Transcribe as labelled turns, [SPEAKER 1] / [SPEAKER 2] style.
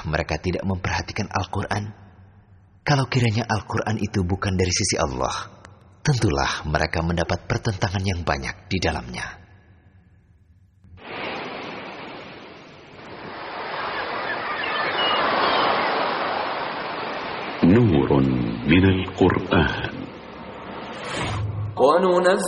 [SPEAKER 1] Apakah mereka tidak memperhatikan Al-Quran? Kalau kiranya Al-Quran itu bukan dari sisi Allah, tentulah mereka mendapat pertentangan yang banyak di dalamnya.
[SPEAKER 2] Nurun minal Qur'an.